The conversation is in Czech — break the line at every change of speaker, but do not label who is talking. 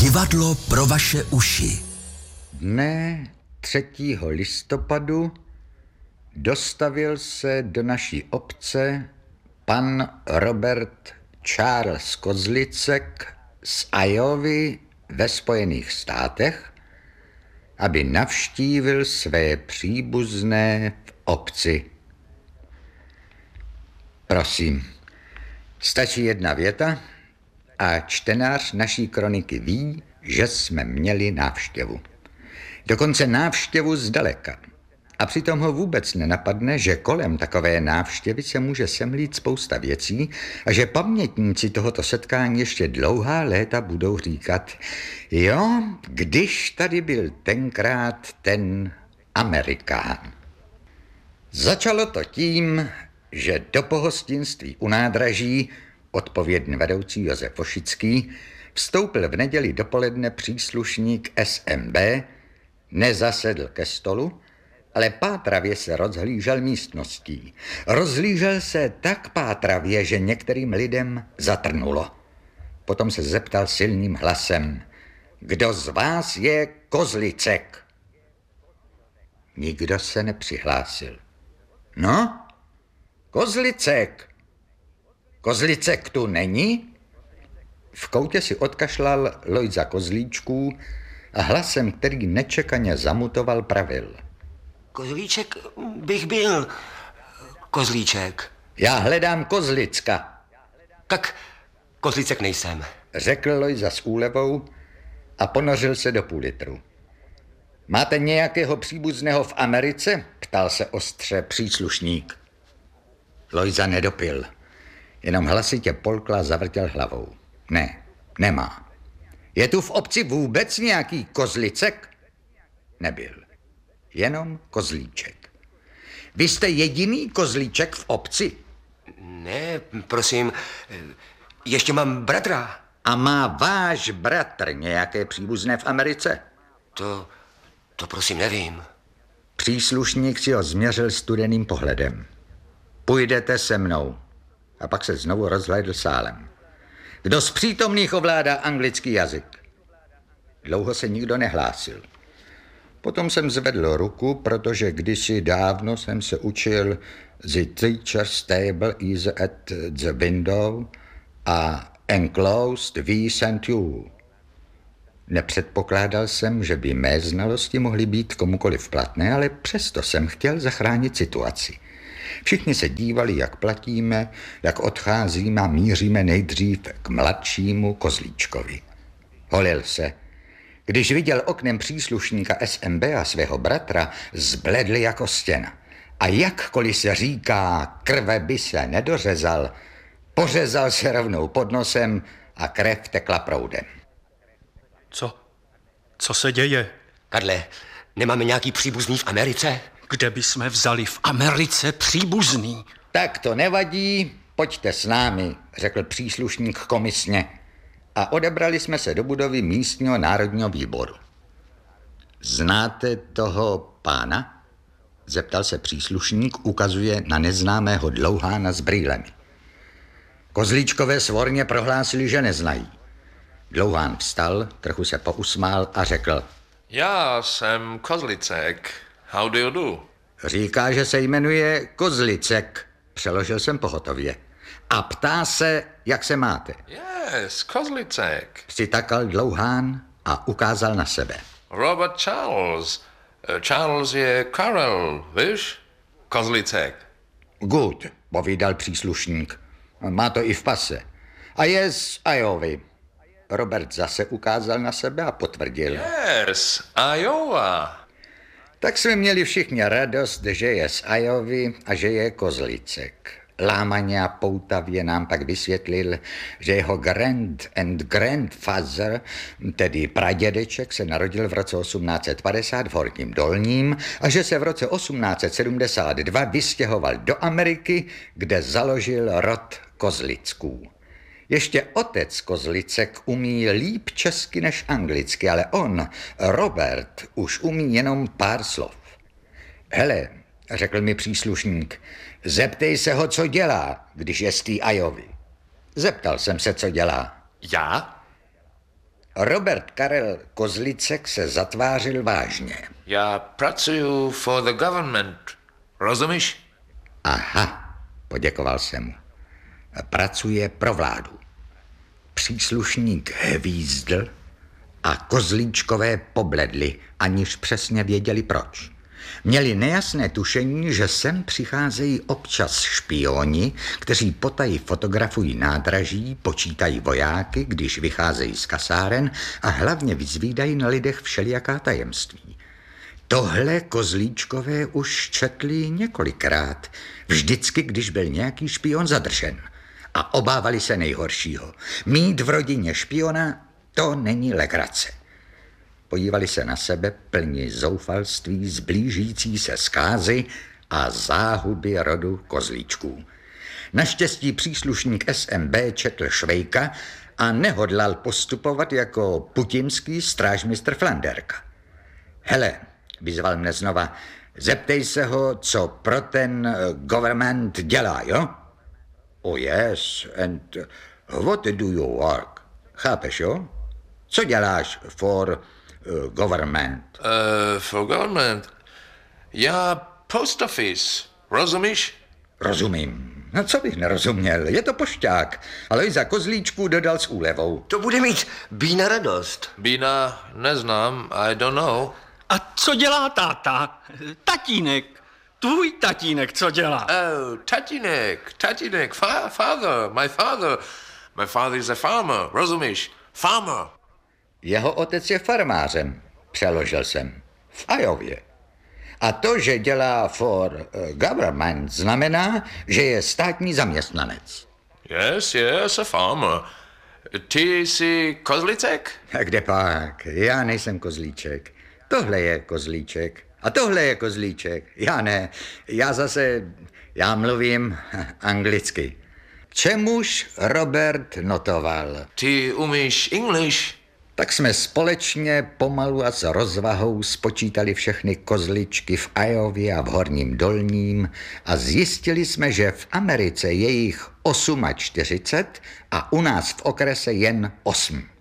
Divadlo pro vaše uši.
Dne 3. listopadu dostavil se do naší obce pan Robert Charles Kozlicek z Iovy ve Spojených státech, aby navštívil své příbuzné v obci. Prosím, stačí jedna věta a čtenář naší kroniky ví, že jsme měli návštěvu. Dokonce návštěvu zdaleka. A přitom ho vůbec nenapadne, že kolem takové návštěvy se může semlít spousta věcí a že pamětníci tohoto setkání ještě dlouhá léta budou říkat: jo, když tady byl tenkrát ten Amerikán. Začalo to tím, že do pohostinství u nádraží odpovědný vedoucí Josef Vošický vstoupil v neděli dopoledne příslušník SMB, nezasedl ke stolu, ale pátravě se rozhlížel místností. Rozhlížel se tak pátravě, že některým lidem zatrnulo. Potom se zeptal silným hlasem: kdo z vás je Kozlicek? Nikdo se nepřihlásil. No, Kozlicek. Kozlicek tu není? V koutě si odkašlal Lojza Kozlíčků a hlasem, který nečekaně zamutoval, pravil:
Kozlíček bych byl. Kozlíček.
Já hledám Kozlicka.
Tak Kozlíček nejsem,
řekl Lojza s úlevou a ponořil se do půl litru. Máte nějakého příbuzného v Americe? Ptal se ostře příslušník. Lojza nedopil, jenom hlasitě polkla a zavrtěl hlavou. Ne, nemá. Je tu v obci vůbec nějaký Kozlicek? Nebyl. Jenom Kozlíček. Vy jste jediný Kozlíček v obci?
Ne, prosím, ještě mám bratra.
A má váš bratr nějaké příbuzné v Americe?
To prosím nevím.
Příslušník si ho změřil studeným pohledem. Půjdete se mnou. A pak se znovu rozhlédl sálem. Kdo z přítomných ovládá anglický jazyk? Dlouho se nikdo nehlásil. Potom jsem zvedl ruku, protože kdysi dávno jsem se učil The teacher's table is at the window a enclosed we and you. Nepředpokládal jsem, že by mé znalosti mohly být komukoliv platné, ale přesto jsem chtěl zachránit situaci. Všichni se dívali, jak platíme, jak odcházíme a míříme nejdřív k mladšímu Kozlíčkovi. Holil se. Když viděl oknem příslušníka SMB a svého bratra, zbledl jako stěna. A jakkoliv se říká, krve by se nedořezal, pořezal se rovnou pod nosem a krev tekla proudem.
Co se děje?
Karle, nemáme nějaký příbuzný v Americe?
Kde by jsme vzali v Americe příbuzný?
Tak to nevadí, pojďte s námi, řekl příslušník komisně. A odebrali jsme se do budovy místního národního výboru. Znáte toho pána? Zeptal se příslušník, ukazuje na neznámého dlouhána s brýlemi. Kozlíčkové svorně prohlásili, že neznají. Dlouhán vstal, trochu se pousmál a řekl:
Já jsem Kozlicek. How do you do?
Říká, že se jmenuje Kozlicek. Přeložil jsem pohotově. A ptá se, jak se máte.
Yes, Kozlicek.
Přitakal dlouhán a ukázal na sebe.
Robert Charles. Charles je Karel, víš? Kozlicek.
Good, povídal příslušník. Má to i v pase. A je z Iovy. Robert zase ukázal na sebe a potvrdil.
Yes, Iowa.
Tak jsme měli všichni radost, že je z Iovy a že je Kozlicek. Lámaně a poutavě nám pak vysvětlil, že jeho grandfather, tedy pradědeček, se narodil v roce 1850 v Horním Dolním a že se v roce 1872 vystěhoval do Ameriky, kde založil rod Kozlicků. Ještě otec Kozlicek umí líp česky než anglicky, ale on, Robert, už umí jenom pár slov. Hele, řekl mi příslušník, zeptej se ho, co dělá, když je z té Iovy. Zeptal jsem se, co dělá.
Já?
Robert Karel Kozlicek se zatvářil vážně.
Já pracuju for the government. Rozumíš?
Aha, poděkoval jsem mu. Pracuje pro vládu. Příslušník hvízdl a Kozlíčkové pobledli, aniž přesně věděli proč. Měli nejasné tušení, že sem přicházejí občas špioni, kteří potají fotografují nádraží, počítají vojáky, když vycházejí z kasáren a hlavně vyzvídají na lidech všelijaká tajemství. Tohle Kozlíčkové už četli několikrát, vždycky, když byl nějaký špion zadržen. A obávali se nejhoršího. Mít v rodině špiona, to není legrace. Podívali se na sebe plni zoufalství z blížící se zkázy a záhuby rodu Kozlíčků. Naštěstí příslušník SMB četl Švejka a nehodlal postupovat jako putinský strážmistr Flanderka. Hele, vyzval mne znova, zeptej se ho, co pro ten government dělá, jo? Oh yes, and what do you work? Chápeš, jo? Co děláš for government?
For government? Já post office. Rozumíš?
Rozumím. No co bych nerozuměl, je to pošťák, ale i za Kozlíčků dodal s úlevou.
To bude mít Bína radost.
Bína neznám, I don't know.
A co dělá táta? Tatínek. Tvůj tatínek, co dělá?
Oh, tatínek, father. My father is a farmer, rozumíš? Farmer.
Jeho otec je farmářem, přeložil jsem, v Ajově. A to, že dělá for government, znamená, že je státní zaměstnanec.
Yes, a farmer. Ty jsi Kozlicek?
A kde pak? Já nejsem Kozlíček. Tohle je Kozlíček. A tohle je Kozlíček. Já ne. Já mluvím anglicky. Čemuž Robert notoval.
Ty umíš English?
Tak jsme společně pomalu a s rozvahou spočítali všechny kozličky v Ajově a v Horním Dolním a zjistili jsme, že v Americe je jich 48 a u nás v okrese jen 8.